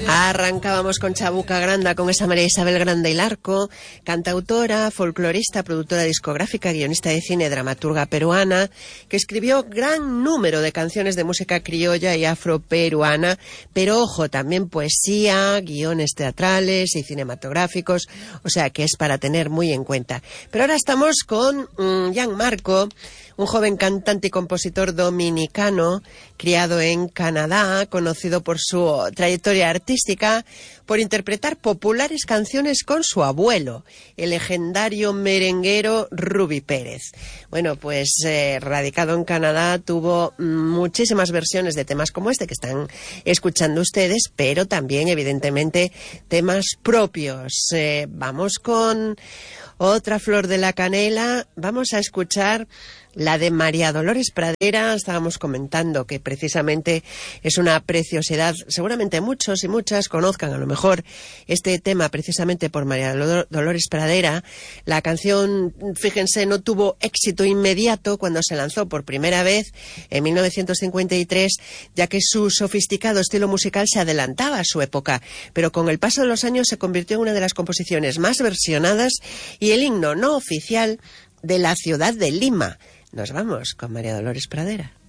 Arrancábamos con Chabuca Granda, con esa María Isabel Granda y Larco, cantautora, folclorista, productora discográfica, guionista de cine, dramaturga peruana, que escribió gran número de canciones de música criolla y afroperuana, pero ojo, también poesía, guiones teatrales y cinematográficos, o sea que es para tener muy en cuenta. Pero ahora estamos con Gianmarco, un joven cantante y compositor dominicano, criado en Canadá, conocido por su trayectoria artística, por interpretar populares canciones con su abuelo, el legendario merenguero Ruby Pérez. Bueno, pues radicado en Canadá, tuvo muchísimas versiones de temas como este que están escuchando ustedes, pero también, evidentemente, temas propios. Vamos con otra flor de la canela, vamos a escuchar la de María Dolores Pradera. Estábamos comentando que precisamente es una preciosidad. Seguramente muchos y muchas conozcan a lo mejor este tema precisamente por María Dolores Pradera. La canción, fíjense, no tuvo éxito inmediato cuando se lanzó por primera vez en 1953, ya que su sofisticado estilo musical se adelantaba a su época, pero con el paso de los años se convirtió en una de las composiciones más versionadas y el himno no oficial de la ciudad de Lima. Nos vamos con María Dolores Pradera.